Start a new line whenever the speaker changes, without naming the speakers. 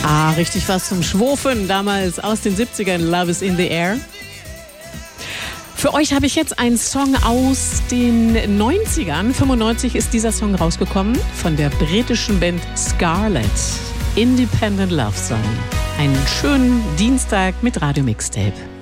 Ah, richtig was zum Schwofen. Damals aus den 70ern, Love is in the Air. Für euch habe ich jetzt einen Song aus den 90ern. 95 ist dieser Song rausgekommen von der britischen Band Scarlett. Independent Love Song. Einen schönen Dienstag mit Radio Mixtape.